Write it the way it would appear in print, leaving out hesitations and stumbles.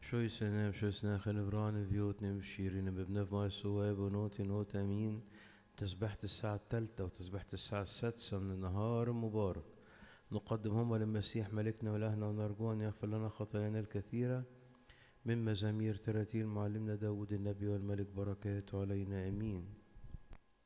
شويسنا خنفران فيوتني بشيرين ببنف ماي سواي بنوتي نوت أمين. تسبحة الساعة 3 وتسبحة الساعة 6 من النهار مبارك نقدمهما للمسيح ملكنا وإلهنا ونرجو أن يغفر لنا خطايانا الكثيرة من مزامير تراتيل معلمنا داود النبي والملك بركاته علينا آمين.